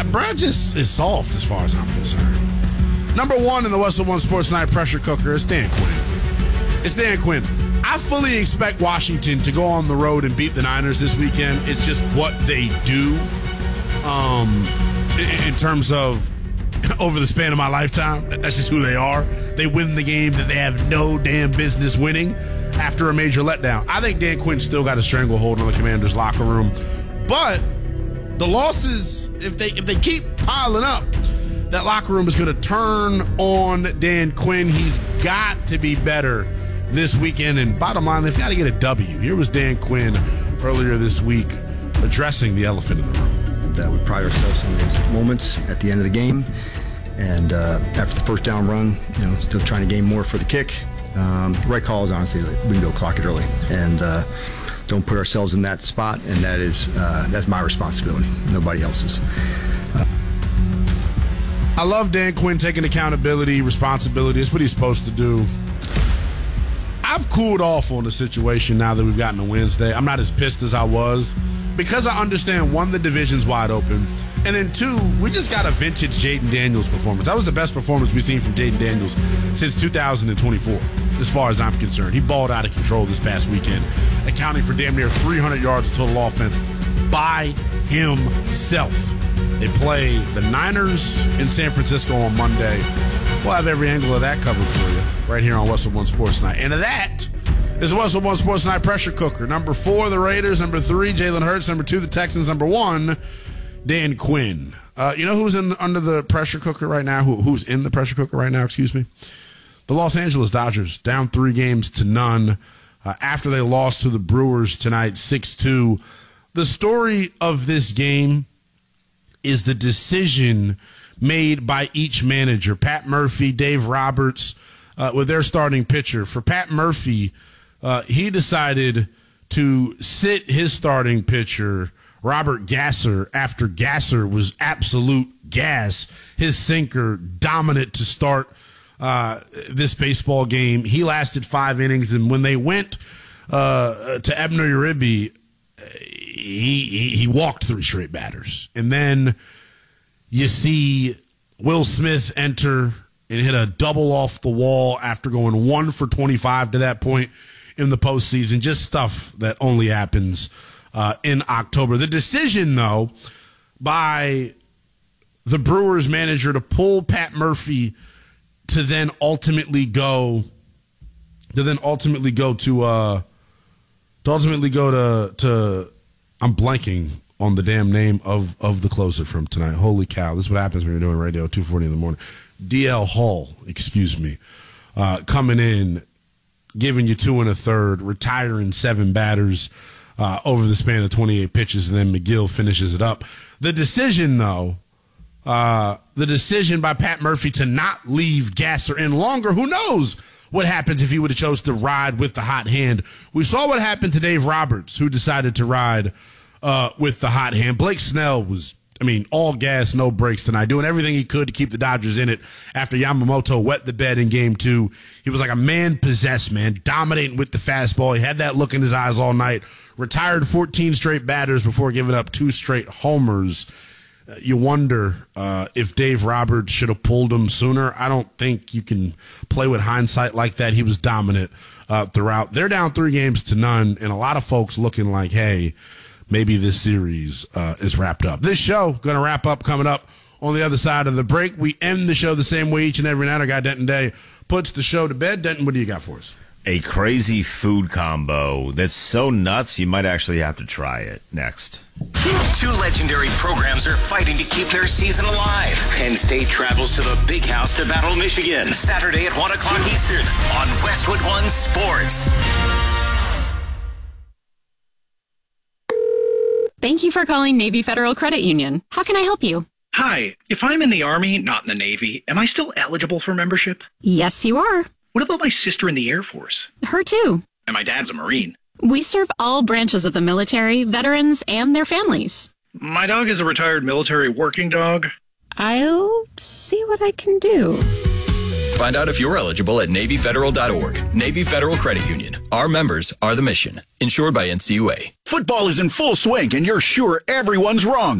Brad just is soft as far as I'm concerned. Number one in the Westwood One Sports Night pressure cooker is Dan Quinn. It's Dan Quinn. I fully expect Washington to go on the road and beat the Niners this weekend. It's just what they do in terms of over the span of my lifetime. That's just who they are. They win the game that they have no damn business winning after a major letdown. I think Dan Quinn still got a stranglehold on the Commanders' locker room. But the losses, if they keep piling up, that locker room is going to turn on Dan Quinn. He's got to be better this weekend. And bottom line, they've got to get a W. Here was Dan Quinn earlier this week addressing the elephant in the room. That we pride ourselves on those moments at the end of the game. And after the first down run, still trying to gain more for the kick. Right call is honestly, we can go clock it early. And don't put ourselves in that spot. And that's my responsibility, nobody else's. I love Dan Quinn taking accountability, responsibility. That's what he's supposed to do. I've cooled off on the situation now that we've gotten to Wednesday. I'm not as pissed as I was because I understand, one, the division's wide open, and then two, we just got a vintage Jayden Daniels performance. That was the best performance we've seen from Jayden Daniels since 2024, as far as I'm concerned. He balled out of control this past weekend, accounting for damn near 300 yards of total offense by himself. They play the Niners in San Francisco on Monday. We'll have every angle of that covered for you right here on Westwood One Sports Night. And that is Westwood One Sports Night pressure cooker. Number 4, the Raiders. Number 3, Jalen Hurts. Number 2, the Texans. Number 1, Dan Quinn. You know who's under the pressure cooker right now? Who's in the pressure cooker right now, excuse me? The Los Angeles Dodgers, down 3-0 after they lost to the Brewers tonight, 6-2. The story of this game is the decision made by each manager. Pat Murphy, Dave Roberts, with their starting pitcher. For Pat Murphy, he decided to sit his starting pitcher, Robert Gasser, after Gasser was absolute gas. His sinker dominant to start this baseball game. He lasted 5 innings, and when they went to Ebner Uribe, he walked 3 straight batters. And then you see Will Smith enter and hit a double off the wall after going 1 for 25 to that point in the postseason. Just stuff that only happens in October. The decision, though, by the Brewers manager to pull Pat Murphy to then ultimately go to I'm blanking on the damn name of the closer from tonight. Holy cow. This is what happens when you're doing radio at 2:40 in the morning. DL Hall, coming in, giving you 2 1/3, retiring 7 batters over the span of 28 pitches, and then McGill finishes it up. The decision, though, the decision by Pat Murphy to not leave Gasser in longer, who knows what happens if he would have chose to ride with the hot hand. We saw what happened to Dave Roberts, who decided to ride with the hot hand. Blake Snell was, all gas, no brakes tonight, doing everything he could to keep the Dodgers in it after Yamamoto wet the bed in game 2. He was like a man possessed, dominating with the fastball. He had that look in his eyes all night. Retired 14 straight batters before giving up 2 straight homers. You wonder if Dave Roberts should have pulled him sooner. I don't think you can play with hindsight like that. He was dominant throughout. They're down 3-0, and a lot of folks looking like, hey, maybe this series is wrapped up. This show going to wrap up coming up on the other side of the break. We end the show the same way each and every night. Our guy Denton Day puts the show to bed. Denton, what do you got for us? A crazy food combo that's so nuts you might actually have to try it next. 2 legendary programs are fighting to keep their season alive. Penn State travels to the Big House to battle Michigan Saturday at 1 o'clock Eastern on Westwood One Sports. Thank you for calling Navy Federal Credit Union. How can I help you? Hi, if I'm in the Army, not in the Navy, am I still eligible for membership? Yes, you are. What about my sister in the Air Force? Her too. And my dad's a Marine. We serve all branches of the military, veterans, and their families. My dog is a retired military working dog. I'll see what I can do. Find out if you're eligible at NavyFederal.org. Navy Federal Credit Union. Our members are the mission. Insured by NCUA. Football is in full swing, and you're sure everyone's wrong.